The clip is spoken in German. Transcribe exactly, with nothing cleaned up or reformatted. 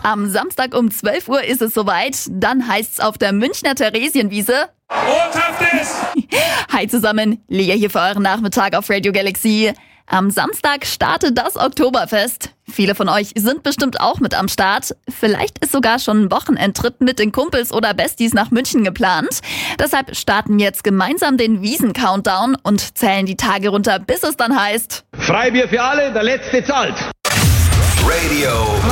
Am Samstag um zwölf Uhr ist es soweit. Dann heißt's auf der Münchner Theresienwiese. Bothaftes! Hi zusammen, Lea hier für euren Nachmittag auf Radio Galaxy. Am Samstag startet das Oktoberfest. Viele von euch sind bestimmt auch mit am Start. Vielleicht ist sogar schon ein Wochenendtrip mit den Kumpels oder Besties nach München geplant. Deshalb starten wir jetzt gemeinsam den Wiesen-Countdown und zählen die Tage runter, bis es dann heißt: Freibier für alle, der Letzte zahlt. Radio